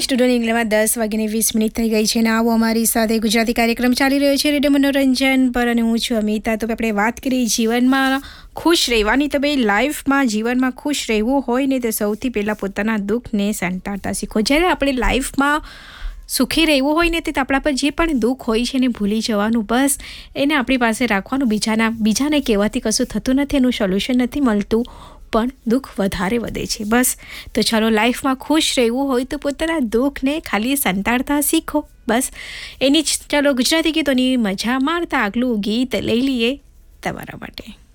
Studio ઇંગ્લેન્ડમાં 10:20 થઈ ગઈ છે અને આવો અમારી સાથે ગુજરાતી કાર્યક્રમ ચાલી રહ્યો છે રેડિયો મનોરંજન પર અને હું છું અમિતા. તો આપણે વાત કરી જીવનમાં ખુશ રહેવાની. તો ભાઈ લાઈફમાં જીવનમાં ખુશ રહેવું હોય ને તો સૌથી પહેલાં પોતાના દુઃખને સંટાળતા શીખો. જ્યારે આપણે લાઈફમાં સુખી રહેવું હોય ને તો આપણા પર જે પણ દુઃખ હોય છે એને ભૂલી જવાનું, બસ એને આપણી પાસે રાખવાનું. બીજાને કહેવાથી કશું થતું નથી, એનું સોલ્યુશન નથી મળતું, પણ દુઃખ વધારે વધે છે. બસ તો ચાલો લાઈફમાં ખુશ રહેવું હોય તો પોતાના દુઃખને ખાલી સંતાડતા શીખો. બસ એની જ ચાલો ગુજરાતી ગીતોની મજા મારતા આગલું ગીત લઈ લઈએ તમારા માટે.